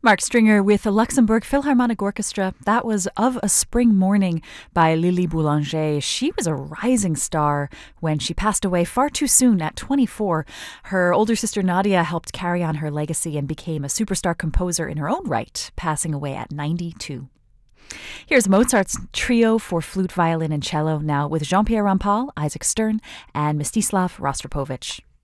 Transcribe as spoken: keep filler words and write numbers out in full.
Mark Stringer with the Luxembourg Philharmonic Orchestra. That was Of a Spring Morning by Lily Boulanger. She was a rising star when she passed away far too soon at twenty-four. Her older sister Nadia helped carry on her legacy and became a superstar composer in her own right, passing away at ninety-two. Here's Mozart's trio for flute, violin, and cello, now with Jean-Pierre Rampal, Isaac Stern, and Mstislav Rostropovich.